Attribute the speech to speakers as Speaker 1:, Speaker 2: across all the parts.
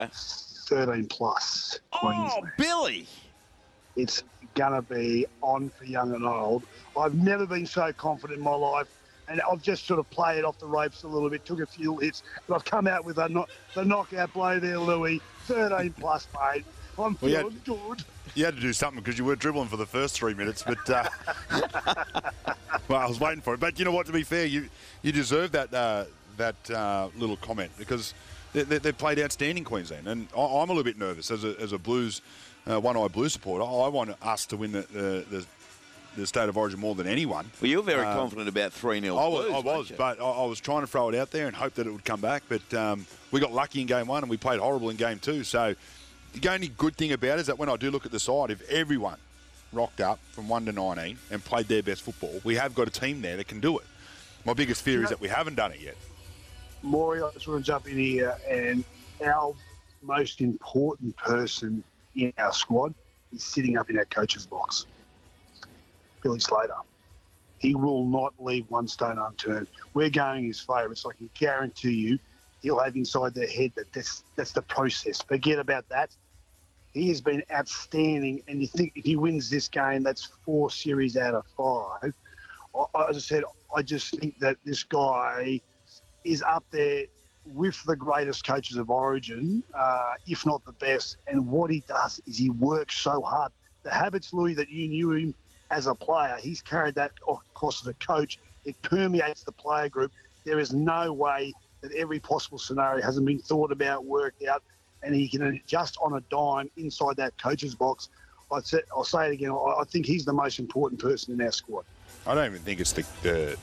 Speaker 1: 13 plus Queensland.
Speaker 2: Oh, Billy.
Speaker 1: It's going to be on for young and old. I've never been so confident in my life, and I've just sort of played off the ropes a little bit, took a few hits, but I've come out with the knockout blow there, Louis. 13 plus, mate. I'm feeling good.
Speaker 3: You had to do something because you were dribbling for the first 3 minutes, but well, I was waiting for it. But you know what? To be fair, you deserve that little comment because they played outstanding, Queensland, and I'm a little bit nervous as a Blues one-eye Blues supporter. I want us to win the State of Origin more than anyone.
Speaker 2: Well, you're very confident about 3-0 Blues,
Speaker 3: I was, but I was trying to throw it out there and hope that it would come back. But we got lucky in game one and we played horrible in game two. So the only good thing about it is that when I do look at the side, if everyone rocked up from 1 to 19 and played their best football, we have got a team there that can do it. My biggest fear is that we haven't done it yet.
Speaker 1: Maury, I just want to jump in here, and our most important person in our squad is sitting up in our coach's box. Billy Slater. He will not leave one stone unturned. We're going his favourites. I can guarantee you he'll have inside their head that that's the process. Forget about that. He has been outstanding, and you think if he wins this game, that's 4 series out of 5. As I said, I just think that this guy is up there with the greatest coaches of Origin, if not the best. And what he does is he works so hard. The habits, Louis, that you knew him as a player, he's carried that across as a coach. It permeates the player group. There is no way that every possible scenario hasn't been thought about, worked out, and he can adjust on a dime inside that coach's box. I'll say it again. I think he's the most important person in our squad.
Speaker 3: I don't even think it's the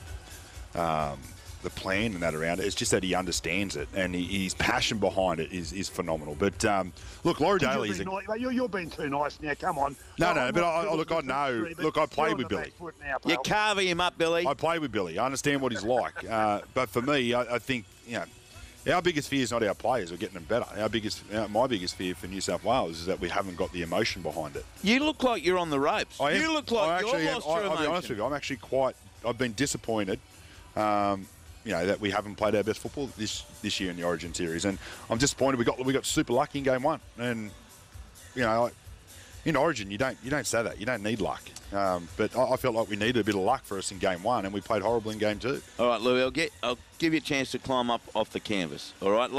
Speaker 3: plan and that around it. It's just that he understands it, and his passion behind it is phenomenal. But look, Laurie Daly is...
Speaker 1: You're being too nice now. Come on.
Speaker 3: No, but I know. Look, I played with Billy.
Speaker 2: You're carving him up, Billy.
Speaker 3: I played with Billy. I understand what he's like. But for me, I think, our biggest fear is not our players or getting them better. My biggest fear for New South Wales is that we haven't got the emotion behind it.
Speaker 2: You look like you're on the ropes.
Speaker 3: You
Speaker 2: look like you're lost your emotion.
Speaker 3: I'll be honest with you. I'm actually I've been disappointed, that we haven't played our best football this year in the Origin series, and I'm disappointed. We got super lucky in game one, and in Origin you don't say that. You don't need luck. But I felt like we needed a bit of luck for us in game one, and we played horrible in game two.
Speaker 2: All right, Louis, I'll give you a chance to climb up off the canvas. All right,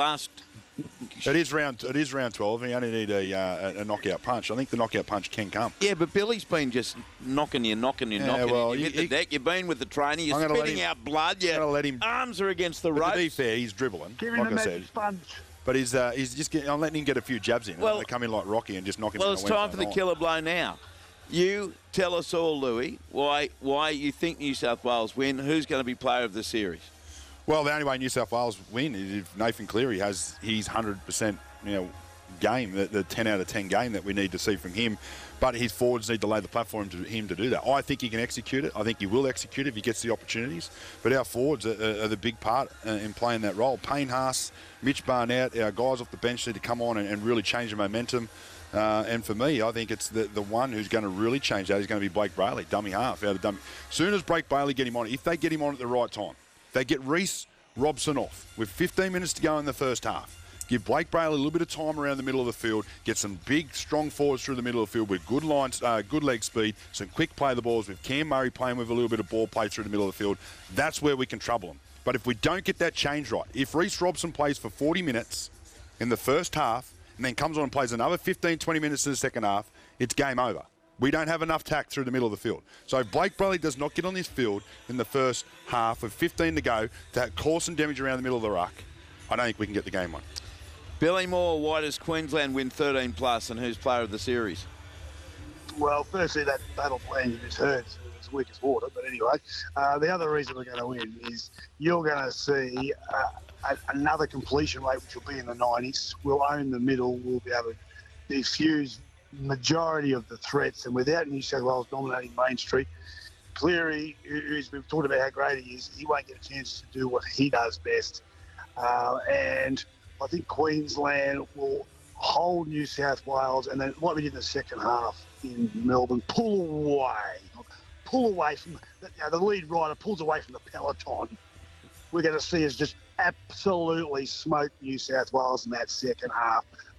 Speaker 3: It is round 12, and you only need a knockout punch. I think the knockout punch can come.
Speaker 2: Yeah, but Billy's been just knocking you.
Speaker 3: Well,
Speaker 2: you hit the deck. You've been with the trainer. You're spitting out blood. Your arms are against the ropes.
Speaker 3: To be fair, he's dribbling.
Speaker 1: Give him like I said. Sponge.
Speaker 3: But he's just I'm letting him get a few jabs in. Well, they come in like Rocky and just knock him.
Speaker 2: Well, it's time for the killer blow now. You tell us all, Louis, why you think New South Wales win. Who's going to be player of the series?
Speaker 3: Well, the only way New South Wales win is if Nathan Cleary has his 100% game, the 10 out of 10 game that we need to see from him. But his forwards need to lay the platform to him to do that. I think he can execute it. I think he will execute it if he gets the opportunities. But our forwards are the big part in playing that role. Payne Haas, Mitch Barnett, our guys off the bench need to come on and really change the momentum. And for me, I think it's the one who's going to really change that is going to be Blake Brayley, dummy half. As soon as Blake Brayley get him on, if they get him on at the right time, they get Reece Robson off with 15 minutes to go in the first half. Give Blake Brayley a little bit of time around the middle of the field. Get some big, strong forwards through the middle of the field with good lines, good leg speed, some quick play the balls with Cam Murray playing with a little bit of ball play through the middle of the field. That's where we can trouble them. But if we don't get that change right, if Reece Robson plays for 40 minutes in the first half and then comes on and plays another 15, 20 minutes in the second half, it's game over. We don't have enough tack through the middle of the field. So if Blake Brayley does not get on this field in the first half with 15 to go to cause some damage around the middle of the ruck, I don't think we can get the game won.
Speaker 2: Billy Moore, why does Queensland win 13 plus, and who's player of the series?
Speaker 1: Well, firstly, that battle plan you just heard is weak as water. But anyway, the other reason we're going to win is you're going to see another completion rate, which will be in the 90s. We'll own the middle. We'll be able to diffuse majority of the threats, and without New South Wales dominating Main Street, Cleary, who's we've talked about how great he is, he won't get a chance to do what he does best. And I think Queensland will hold New South Wales, and then what we did in the second half in Melbourne, pull away from the lead rider pulls away from the peloton. We're going to see us just absolutely smoked New South Wales in that second half.